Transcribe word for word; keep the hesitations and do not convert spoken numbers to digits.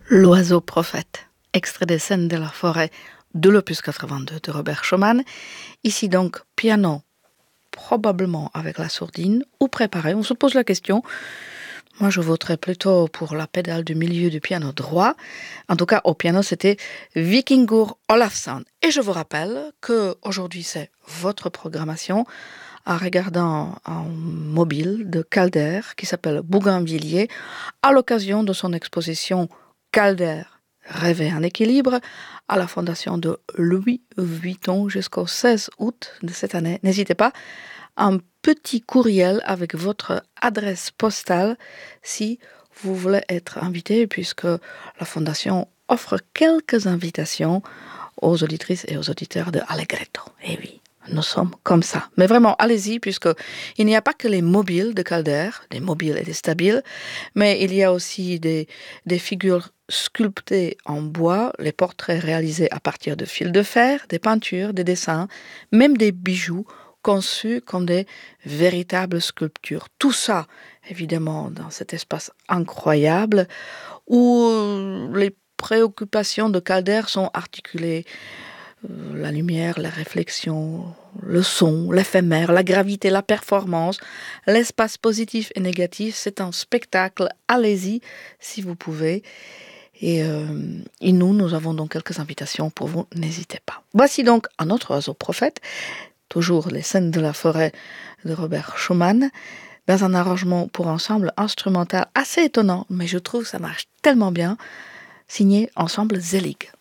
L'oiseau prophète, extrait des scènes de la forêt de l'opus quatre-vingt-deux de Robert Schumann. Ici donc piano, probablement avec la sourdine, ou préparé. On se pose la question. Moi, je voterais plutôt pour la pédale du milieu du piano droit. En tout cas, au piano, c'était Vikingur Olafsson. Et je vous rappelle que aujourd'hui, c'est votre programmation en regardant un mobile de Calder qui s'appelle Bougainvilliers à l'occasion de son exposition Calder, rêver en équilibre, à la fondation de Louis Vuitton jusqu'au seize août de cette année. N'hésitez pas, un petit courriel avec votre adresse postale si vous voulez être invité, puisque la fondation offre quelques invitations aux auditrices et aux auditeurs de Allegretto. Eh oui, nous sommes comme ça. Mais vraiment, allez-y, puisque il n'y a pas que les mobiles de Calder, des mobiles et des stabiles, mais il y a aussi des, des figures sculptées en bois, les portraits réalisés à partir de fils de fer, des peintures, des dessins, même des bijoux conçus comme des véritables sculptures. Tout ça, évidemment, dans cet espace incroyable où les préoccupations de Calder sont articulées. Euh, la lumière, la réflexion, le son, l'éphémère, la gravité, la performance, l'espace positif et négatif, c'est un spectacle. Allez-y si vous pouvez. Et, euh, et nous, nous avons donc quelques invitations pour vous, n'hésitez pas. Voici donc un autre oiseau prophète, toujours les scènes de la forêt de Robert Schumann, dans un arrangement pour ensemble instrumental assez étonnant, mais je trouve que ça marche tellement bien, signé Ensemble Zelig.